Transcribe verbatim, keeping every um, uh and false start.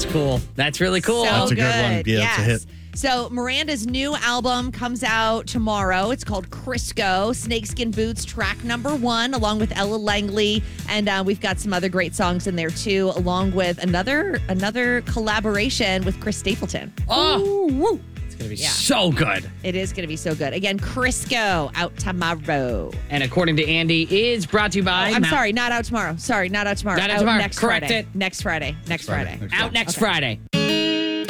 cool. That's really cool. So That's a good one. good. Yeah, yes. it's a hit. So Miranda's new album comes out tomorrow. It's called Crisco. Snakeskin Boots, track number one, along with Ella Langley, and uh, we've got some other great songs in there too, along with another another collaboration with Chris Stapleton. Oh, woo. It's gonna be Yeah. so good. It is going to be so good. Again, Crisco out tomorrow. And according to Andy, is brought to you by. I'm Mount- sorry, not out tomorrow. Sorry, not out tomorrow. Not out tomorrow. Next Correct Friday. it. Next Friday. Next Friday. Next Out next Friday.